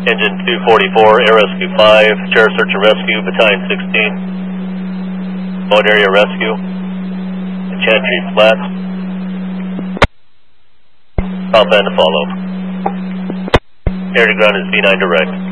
Engine 244, Air Rescue 5, Chair Search and Rescue, Battalion 16. Remote Area Rescue. Chantry Flats. Top end to follow. Air to ground is V9 direct.